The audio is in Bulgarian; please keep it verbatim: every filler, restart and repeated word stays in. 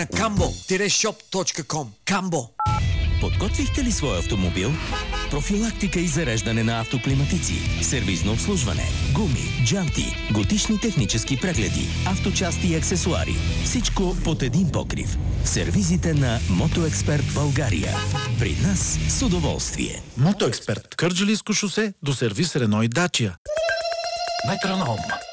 камбо шоп точка ком. Камбо. Подготвихте ли своя автомобил? Профилактика и зареждане на автоклиматици, сервизно обслужване, гуми, джанти, годишни технически прегледи, авточасти и аксесуари. Всичко под един покрив. В сервизите на Мотоексперт България. При нас с удоволствие. Мотоексперт. Кърджалийско шосе до сервис Рено и Дачия. Метроном.